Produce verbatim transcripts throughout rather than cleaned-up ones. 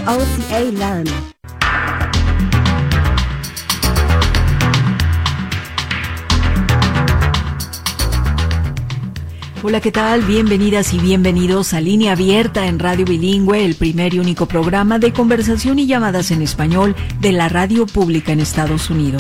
O C A Learn. Hola, ¿qué tal? Bienvenidas y bienvenidos a Línea Abierta en Radio Bilingüe, el primer y único programa de conversación y llamadas en español de la radio pública en Estados Unidos.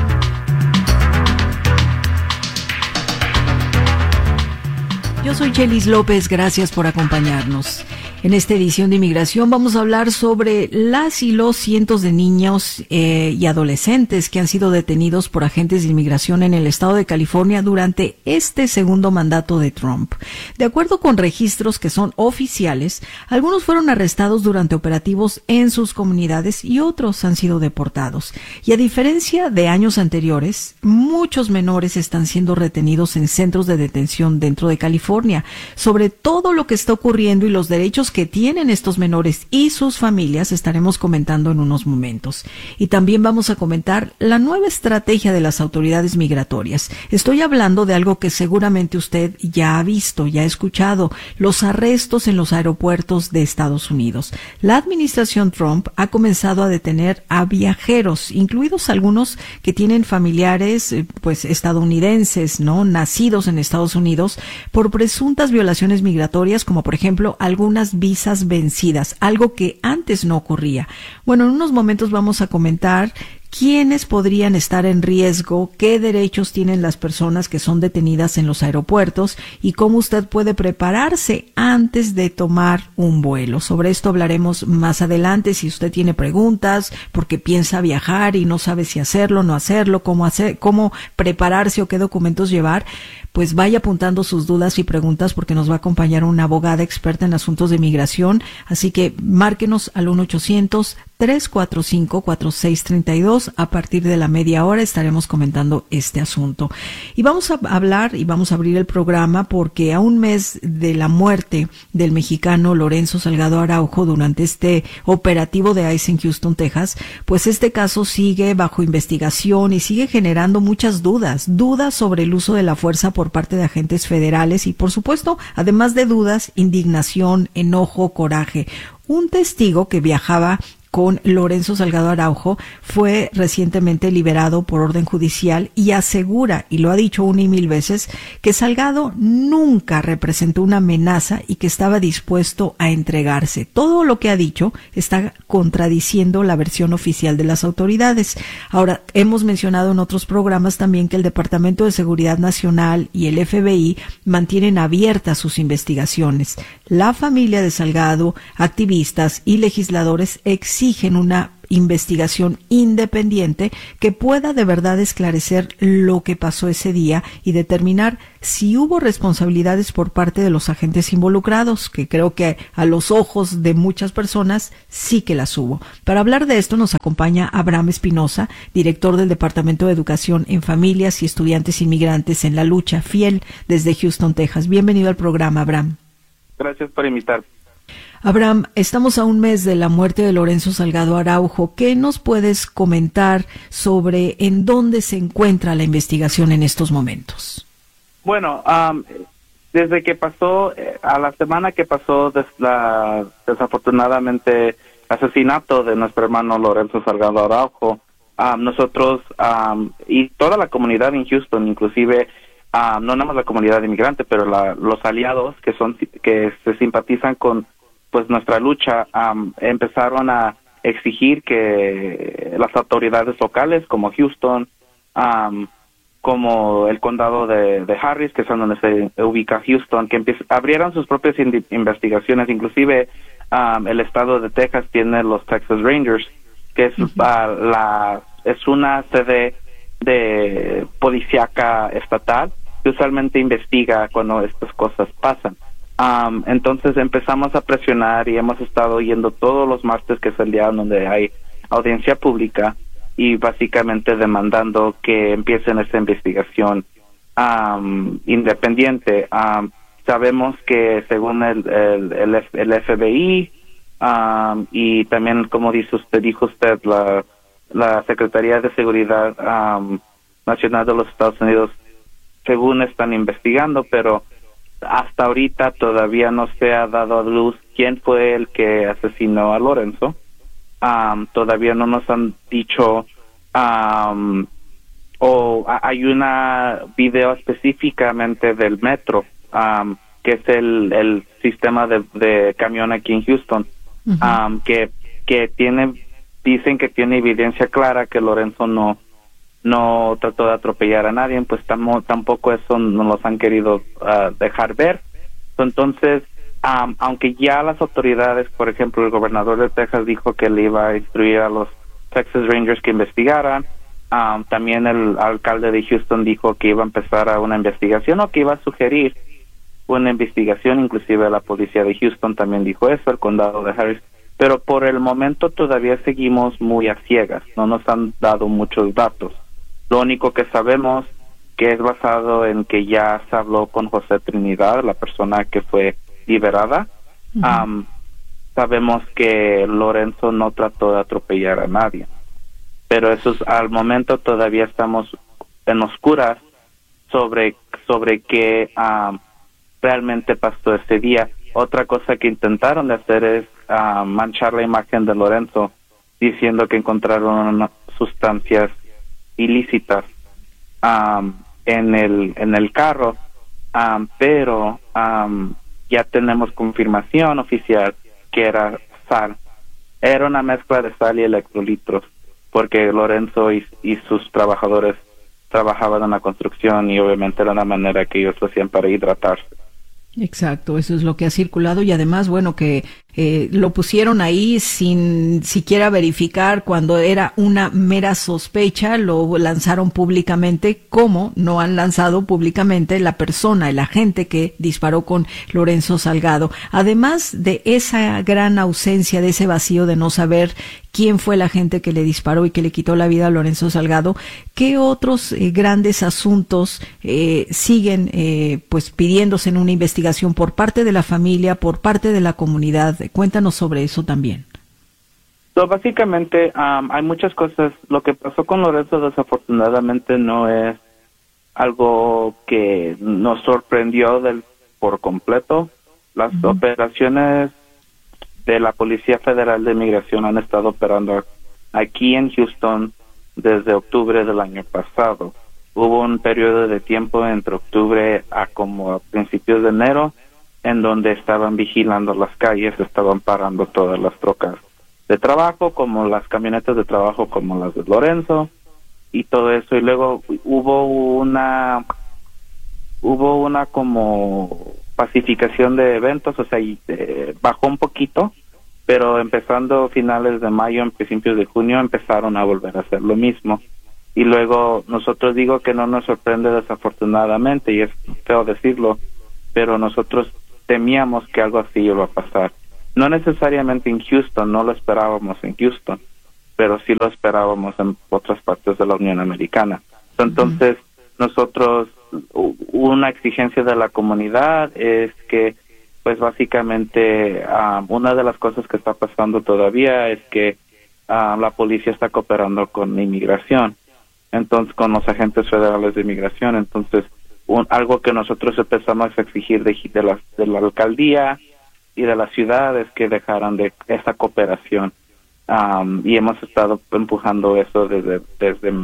Yo soy Chelis López, gracias por acompañarnos. En esta edición de Inmigración vamos a hablar sobre las y los cientos de niños eh, y adolescentes que han sido detenidos por agentes de inmigración en el estado de California durante este segundo mandato de Trump. De acuerdo con registros que son oficiales, algunos fueron arrestados durante operativos en sus comunidades y otros han sido deportados. Y a diferencia de años anteriores, muchos menores están siendo retenidos en centros de detención dentro de California. Sobre todo lo que está ocurriendo y los derechos que tienen estos menores y sus familias estaremos comentando en unos momentos. Y también vamos a comentar la nueva estrategia de las autoridades migratorias. Estoy hablando de algo que seguramente usted ya ha visto, ya ha escuchado, los arrestos en los aeropuertos de Estados Unidos. La administración Trump ha comenzado a detener a viajeros, incluidos algunos que tienen familiares pues estadounidenses, ¿no?, nacidos en Estados Unidos, por presuntas violaciones migratorias, como por ejemplo algunas visas vencidas, algo que antes no ocurría. Bueno, en unos momentos vamos a comentar quiénes podrían estar en riesgo, qué derechos tienen las personas que son detenidas en los aeropuertos y cómo usted puede prepararse antes de tomar un vuelo. Sobre esto hablaremos más adelante. Si usted tiene preguntas porque piensa viajar y no sabe si hacerlo, no hacerlo, cómo hacer, cómo prepararse o qué documentos llevar, pues vaya apuntando sus dudas y preguntas porque nos va a acompañar una abogada experta en asuntos de migración. Así que márquenos al uno ochocientos, tres cuatro cinco, cuatro seis tres dos. A partir de la media hora estaremos comentando este asunto. Y vamos a hablar y vamos a abrir el programa porque a un mes de la muerte del mexicano Lorenzo Salgado Araujo durante este operativo de ICE en Houston, Texas, pues este caso sigue bajo investigación y sigue generando muchas dudas, dudas sobre el uso de la fuerza por parte de agentes federales y, por supuesto, además de dudas, indignación, enojo, coraje. Un testigo que viajaba con Lorenzo Salgado Araujo fue recientemente liberado por orden judicial y asegura, y lo ha dicho una y mil veces, que Salgado nunca representó una amenaza y que estaba dispuesto a entregarse. Todo lo que ha dicho está contradiciendo la versión oficial de las autoridades. Ahora, hemos mencionado en otros programas también que el Departamento de Seguridad Nacional y el F B I mantienen abiertas sus investigaciones. La familia de Salgado, activistas y legisladores exigen exigen una investigación independiente que pueda de verdad esclarecer lo que pasó ese día y determinar si hubo responsabilidades por parte de los agentes involucrados, que creo que a los ojos de muchas personas sí que las hubo. Para hablar de esto nos acompaña Abraham Espinosa, director del Departamento de Educación en Familias y Estudiantes Inmigrantes en la Lucha, fiel desde Houston, Texas. Bienvenido al programa, Abraham. Gracias por invitarme. Abraham, estamos a un mes de la muerte de Lorenzo Salgado Araujo. ¿Qué nos puedes comentar sobre en dónde se encuentra la investigación en estos momentos? Bueno, um, desde que pasó, eh, a la semana que pasó des la, desafortunadamente asesinato de nuestro hermano Lorenzo Salgado Araujo, um, nosotros um, y toda la comunidad en Houston, inclusive um, no nada más la comunidad inmigrante, pero la, los aliados que son que se simpatizan con pues nuestra lucha, um, empezaron a exigir que las autoridades locales como Houston, um, como el condado de, de Harris, que es donde se ubica Houston, que abrieran sus propias in investigaciones. Inclusive um, el estado de Texas tiene los Texas Rangers, que es, uh, la, es una sede de policíaca estatal que usualmente investiga cuando estas cosas pasan. Um, entonces empezamos a presionar y hemos estado yendo todos los martes, que es el día donde hay audiencia pública, y básicamente demandando que empiecen esta investigación um, independiente. Um, sabemos que según el, el, el, el F B I um, y también, como dice usted, dijo usted, la, la Secretaría de Seguridad um, Nacional de los Estados Unidos, según están investigando, pero hasta ahorita todavía no se ha dado a luz quién fue el que asesinó a Lorenzo. um, todavía no nos han dicho um, o a- hay una video específicamente del metro, um, que es el, el sistema de, de camión aquí en Houston, uh-huh. um, que que tiene, dicen que tiene evidencia clara que Lorenzo no no trató de atropellar a nadie, pues tamo, tampoco eso no los han querido uh, dejar ver. Entonces, um, aunque ya las autoridades, por ejemplo, el gobernador de Texas dijo que le iba a instruir a los Texas Rangers que investigaran, um, también el alcalde de Houston dijo que iba a empezar a una investigación o que iba a sugerir una investigación, inclusive la policía de Houston también dijo eso, el condado de Harris, pero por el momento todavía seguimos muy a ciegas, no nos han dado muchos datos. Lo único que sabemos que es basado en que ya se habló con José Trinidad, la persona que fue liberada. Uh-huh. Um, sabemos que Lorenzo no trató de atropellar a nadie, pero eso es, al momento todavía estamos en oscuras sobre sobre qué um, realmente pasó ese día. Otra cosa que intentaron de hacer es uh, manchar la imagen de Lorenzo, diciendo que encontraron sustancias ilícitas um, en el en el carro, um, pero um, ya tenemos confirmación oficial que era sal, era una mezcla de sal y electrolitos, porque Lorenzo y, y sus trabajadores trabajaban en la construcción y obviamente era una manera que ellos lo hacían para hidratarse. Exacto, eso es lo que ha circulado y además, bueno, que eh, lo pusieron ahí sin siquiera verificar cuando era una mera sospecha, lo lanzaron públicamente, como no han lanzado públicamente la persona, el agente que disparó con Lorenzo Salgado. Además de esa gran ausencia, de ese vacío de no saber quién fue el agente que le disparó y que le quitó la vida a Lorenzo Salgado, ¿qué otros eh, grandes asuntos eh, siguen eh, pues pidiéndose en una investigación por parte de la familia, por parte de la comunidad? Cuéntanos sobre eso también. So, básicamente um, hay muchas cosas. Lo que pasó con Lorenzo desafortunadamente no es algo que nos sorprendió del por completo. Las uh-huh. operaciones de la Policía Federal de Inmigración han estado operando aquí en Houston desde octubre del año pasado. Hubo un periodo de tiempo entre octubre a como a principios de enero en donde estaban vigilando las calles, estaban parando todas las trocas de trabajo, como las camionetas de trabajo, como las de Lorenzo y todo eso. Y luego hubo una hubo una como pacificación de eventos, o sea, y, eh, bajó un poquito, pero empezando finales de mayo, en principios de junio, empezaron a volver a hacer lo mismo. Y luego nosotros, digo que no nos sorprende desafortunadamente, y es feo decirlo, pero nosotros temíamos que algo así iba a pasar. No necesariamente en Houston, no lo esperábamos en Houston, pero sí lo esperábamos en otras partes de la Unión Americana. Entonces, uh-huh. nosotros, una exigencia de la comunidad es que, pues básicamente, um, una de las cosas que está pasando todavía es que uh, la policía está cooperando con inmigración, entonces con los agentes federales de inmigración. Entonces, un, algo que nosotros empezamos a exigir de, de, la, de la alcaldía y de la ciudad es que dejaran de esa cooperación. Um, y hemos estado empujando eso desde, desde,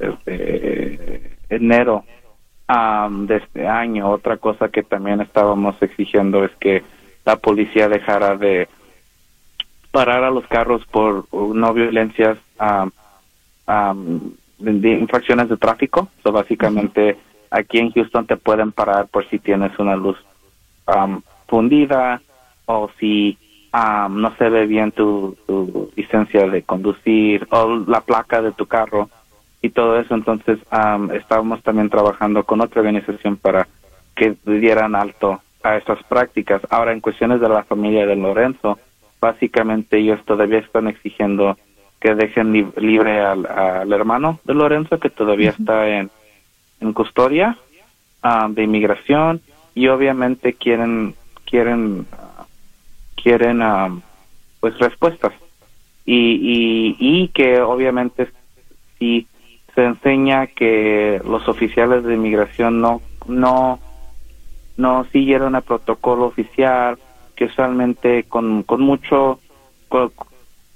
desde enero um, de este año. Otra cosa que también estábamos exigiendo es que la policía dejara de parar a los carros por no violencias, um, um, de, de infracciones de tráfico. So, básicamente, aquí en Houston te pueden parar por si tienes una luz um, fundida o si um, no se ve bien tu, tu licencia de conducir o la placa de tu carro y todo eso. Entonces, um, estábamos también trabajando con otra organización para que dieran alto a estas prácticas. Ahora, en cuestiones de la familia de Lorenzo, básicamente ellos todavía están exigiendo que dejen li- libre al, al hermano de Lorenzo, que todavía uh-huh. está en, en custodia um, de inmigración, y obviamente quieren quieren quieren um, pues respuestas y, y y que obviamente si se enseña que los oficiales de inmigración no no no siguieron el protocolo oficial, que usualmente con con mucho con,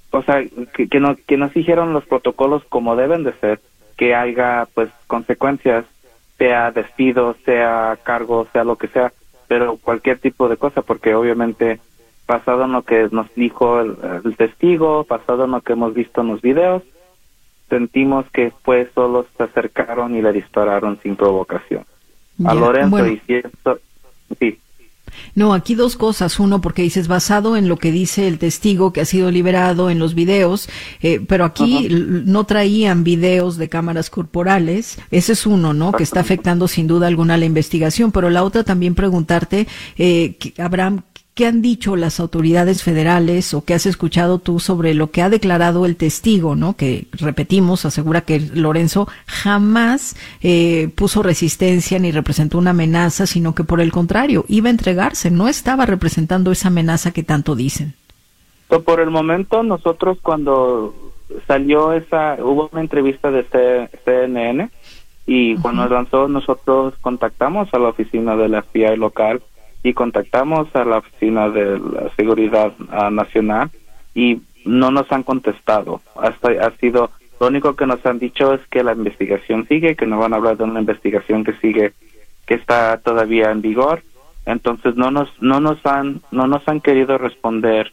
o sea, que, que, no, que no siguieron los protocolos como deben de ser, que haya pues consecuencias, sea despido, sea cargo, sea lo que sea, pero cualquier tipo de cosa, porque obviamente basado en lo que nos dijo el, el testigo, basado en lo que hemos visto en los videos, sentimos que pues solo se acercaron y le dispararon sin provocación. A Ya, Lorenzo, bueno. y si esto, sí. No, aquí dos cosas. Uno, porque dices basado en lo que dice el testigo que ha sido liberado en los videos, eh, pero aquí Ajá. l- no traían videos de cámaras corporales. Ese es uno, ¿no? Que está afectando sin duda alguna la investigación. Pero la otra también preguntarte, eh, que- Abraham, ¿qué han dicho las autoridades federales o qué has escuchado tú sobre lo que ha declarado el testigo, ¿no? Que, repetimos, asegura que Lorenzo jamás eh, puso resistencia ni representó una amenaza, sino que por el contrario, iba a entregarse, no estaba representando esa amenaza que tanto dicen. So, por el momento, nosotros cuando salió esa, hubo una entrevista de C- CNN y uh-huh. cuando lanzó, nosotros contactamos a la oficina del F B I local y contactamos a la oficina de la seguridad uh, nacional y no nos han contestado. Hasta ha sido, lo único que nos han dicho es que la investigación sigue, que no van a hablar de una investigación que sigue, que está todavía en vigor. Entonces no nos, no nos han, no nos han querido responder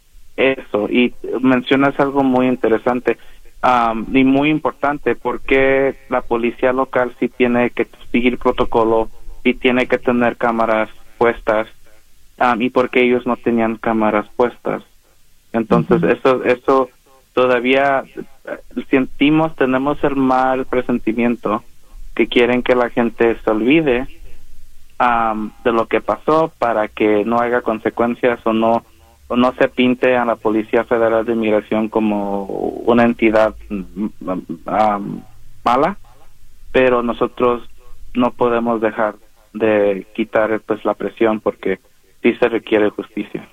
eso. Y mencionas algo muy interesante um, y muy importante, porque la policía local sí tiene que seguir protocolo, sí tiene que tener cámaras puestas, um, y porque ellos no tenían cámaras puestas. Entonces, uh-huh. eso eso todavía uh, sentimos, tenemos el mal presentimiento que quieren que la gente se olvide um, de lo que pasó para que no haya consecuencias o no o no se pinte a la Policía Federal de Inmigración como una entidad um, um, mala, pero nosotros no podemos dejar de quitar pues la presión porque sí se requiere justicia.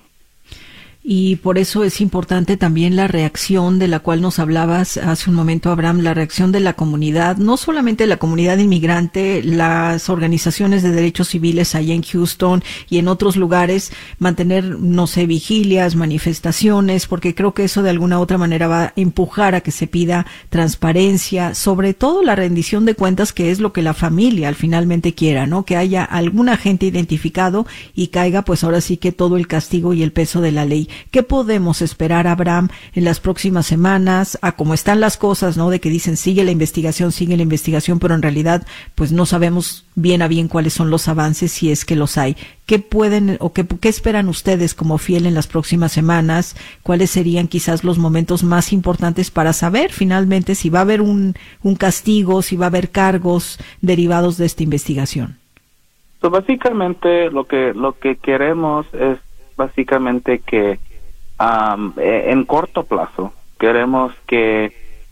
Y por eso es importante también la reacción de la cual nos hablabas hace un momento, Abraham, la reacción de la comunidad, no solamente la comunidad inmigrante, las organizaciones de derechos civiles allá en Houston y en otros lugares, mantener, no sé, vigilias, manifestaciones, porque creo que eso de alguna u otra manera va a empujar a que se pida transparencia, sobre todo la rendición de cuentas, que es lo que la familia al finalmente quiera, ¿no? Que haya algún agente identificado y caiga pues ahora sí que todo el castigo y el peso de la ley. ¿Qué podemos esperar, Abraham, en las próximas semanas, a cómo están las cosas, ¿no? De que dicen sigue la investigación, sigue la investigación, pero en realidad pues no sabemos bien a bien cuáles son los avances, si es que los hay. ¿Qué pueden o qué, qué esperan ustedes como fiel en las próximas semanas? ¿Cuáles serían quizás los momentos más importantes para saber finalmente si va a haber un, un castigo, si va a haber cargos derivados de esta investigación? So, básicamente lo que lo que queremos es básicamente que um, en corto plazo queremos que